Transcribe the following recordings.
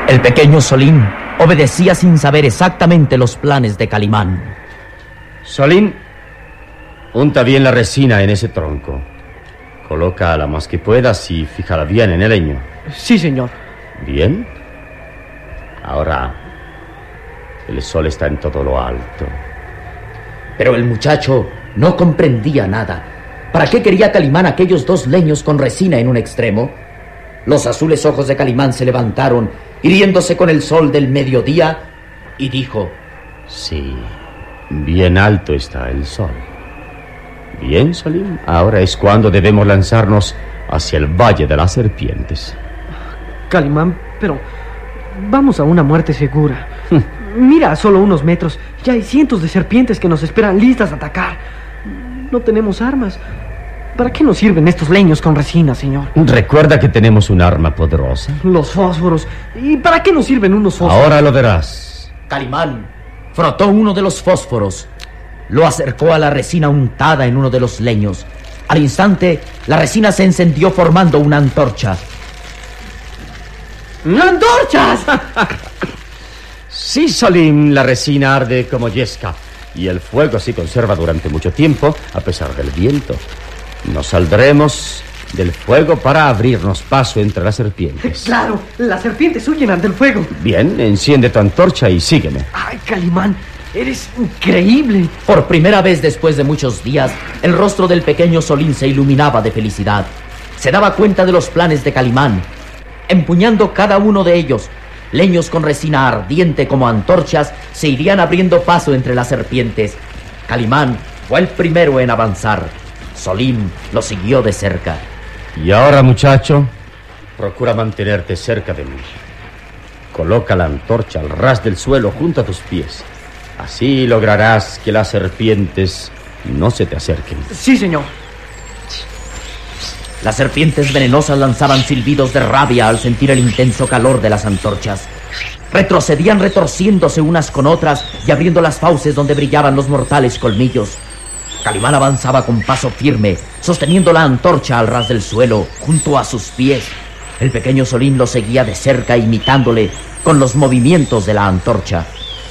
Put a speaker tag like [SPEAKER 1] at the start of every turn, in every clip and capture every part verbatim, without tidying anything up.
[SPEAKER 1] El pequeño Solín obedecía sin saber exactamente los planes de Calimán.
[SPEAKER 2] Solín, unta bien la resina en ese tronco. Colócala más que puedas y fíjala bien en el leño.
[SPEAKER 3] Sí, señor.
[SPEAKER 2] Bien. Ahora, el sol está en todo lo alto.
[SPEAKER 1] Pero el muchacho no comprendía nada. ¿Para qué quería Calimán aquellos dos leños con resina en un extremo? Los azules ojos de Calimán se levantaron, hiriéndose con el sol del mediodía, y dijo:
[SPEAKER 2] Sí, bien alto está el sol. Bien, Solín, ahora es cuando debemos lanzarnos hacia el Valle de las Serpientes.
[SPEAKER 3] Calimán, pero vamos a una muerte segura. Mira, a solo unos metros ya hay cientos de serpientes que nos esperan listas a atacar. No tenemos armas. ¿Para qué nos sirven estos leños con resina, señor?
[SPEAKER 2] Recuerda que tenemos un arma poderosa.
[SPEAKER 3] Los fósforos. ¿Y para qué nos sirven unos fósforos?
[SPEAKER 2] Ahora lo verás.
[SPEAKER 1] Calimán frotó uno de los fósforos, lo acercó a la resina untada en uno de los leños. Al instante, la resina se encendió formando una antorcha.
[SPEAKER 3] ¡Antorchas!
[SPEAKER 2] Sí, Solín, la resina arde como yesca y el fuego se conserva durante mucho tiempo a pesar del viento. Nos saldremos del fuego para abrirnos paso entre las serpientes.
[SPEAKER 3] Claro, las serpientes huyen ante el fuego.
[SPEAKER 2] Bien, enciende tu antorcha y sígueme.
[SPEAKER 3] Ay, Calimán, eres increíble.
[SPEAKER 1] Por primera vez después de muchos días, el rostro del pequeño Solín se iluminaba de felicidad. Se daba cuenta de los planes de Calimán. Empuñando cada uno de ellos, leños con resina ardiente como antorchas se irían abriendo paso entre las serpientes. Calimán fue el primero en avanzar. Solín lo siguió de cerca.
[SPEAKER 2] Y ahora, muchacho, procura mantenerte cerca de mí. Coloca la antorcha al ras del suelo junto a tus pies. Así lograrás que las serpientes no se te acerquen.
[SPEAKER 3] Sí, señor.
[SPEAKER 1] Las serpientes venenosas lanzaban silbidos de rabia al sentir el intenso calor de las antorchas. Retrocedían retorciéndose unas con otras y abriendo las fauces donde brillaban los mortales colmillos. Calimán avanzaba con paso firme, sosteniendo la antorcha al ras del suelo, junto a sus pies. El pequeño Solín lo seguía de cerca, imitándole con los movimientos de la antorcha.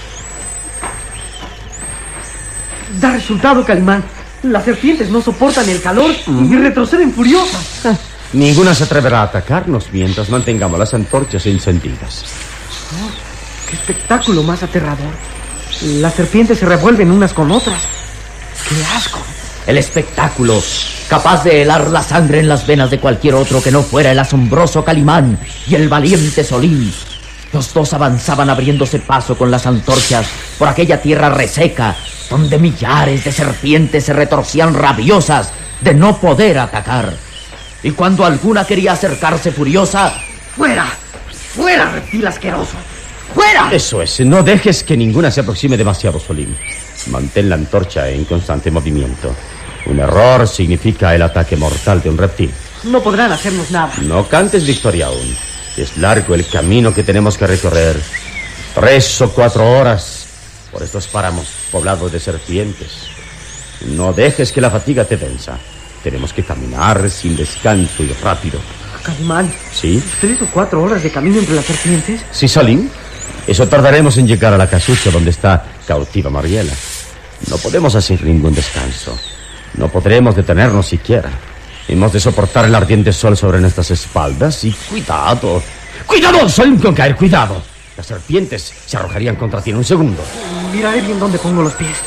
[SPEAKER 3] Da resultado, Calimán. Las serpientes no soportan el calor uh-huh. y retroceden furiosas.
[SPEAKER 2] Ah, ninguna se atreverá a atacarnos mientras mantengamos las antorchas encendidas.
[SPEAKER 3] Oh, ¡qué espectáculo más aterrador! Las serpientes se revuelven unas con otras. ¡Qué asco!
[SPEAKER 1] El espectáculo, capaz de helar la sangre en las venas de cualquier otro que no fuera el asombroso Calimán y el valiente Solín. Los dos avanzaban abriéndose paso con las antorchas por aquella tierra reseca, donde millares de serpientes se retorcían rabiosas de no poder atacar. Y cuando alguna quería acercarse furiosa...
[SPEAKER 3] ¡Fuera! ¡Fuera, reptil asqueroso! ¡Fuera!
[SPEAKER 2] Eso es, no dejes que ninguna se aproxime demasiado, Solín. Mantén la antorcha en constante movimiento. Un error significa el ataque mortal de un reptil.
[SPEAKER 3] No podrán hacernos nada.
[SPEAKER 2] No cantes victoria aún. Es largo el camino que tenemos que recorrer. Tres o cuatro horas por estos páramos poblados de serpientes. No dejes que la fatiga te venza. Tenemos que caminar sin descanso y rápido.
[SPEAKER 3] Calimán.
[SPEAKER 2] ¿Sí?
[SPEAKER 3] ¿Tres o cuatro horas de camino entre las serpientes?
[SPEAKER 2] Sí, Solín. Eso tardaremos en llegar a la casucha donde está cautiva Mariela. No podemos hacer ningún descanso. No podremos detenernos siquiera. Hemos de soportar el ardiente sol sobre nuestras espaldas y cuidado. ¡Cuidado, Solín, con caer! ¡Cuidado! Las serpientes se arrojarían contra ti en un segundo.
[SPEAKER 3] Miraré bien dónde pongo los pies.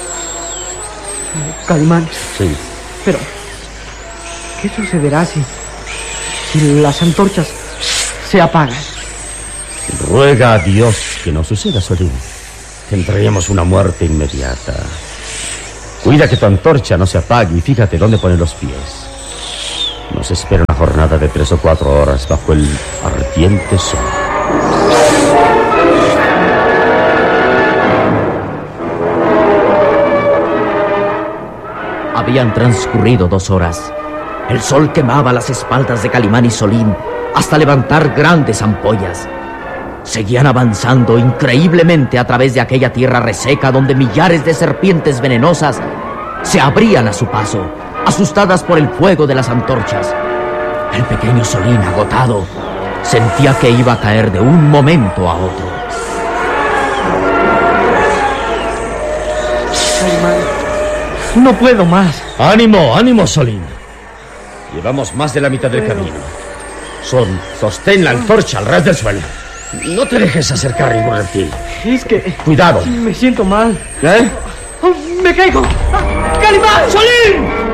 [SPEAKER 3] Calimán.
[SPEAKER 2] Sí.
[SPEAKER 3] Pero, ¿qué sucederá si, si las antorchas se apagan?
[SPEAKER 2] Ruega a Dios que no suceda, Solín. Tendremos una muerte inmediata. Cuida que tu antorcha no se apague y fíjate dónde pones los pies. Nos espera una jornada de tres o cuatro horas bajo el ardiente sol.
[SPEAKER 1] Habían transcurrido dos horas. El sol quemaba las espaldas de Calimán y Solín hasta levantar grandes ampollas. Seguían avanzando increíblemente a través de aquella tierra reseca donde millares de serpientes venenosas se abrían a su paso, asustadas por el fuego de las antorchas. El pequeño Solín, agotado, Sentía que iba a caer de un momento a otro.
[SPEAKER 3] Calimán, no puedo más.
[SPEAKER 2] Ánimo, ánimo, Solín. Llevamos más de la mitad del camino. Son, sostén la antorcha al ras del suelo. No te dejes acercar a ningún reptil.
[SPEAKER 3] Es que...
[SPEAKER 2] Cuidado.
[SPEAKER 3] Me siento mal.
[SPEAKER 2] ¿Eh?
[SPEAKER 3] ¡Me caigo! ¡Calimán!
[SPEAKER 2] ¡Solín!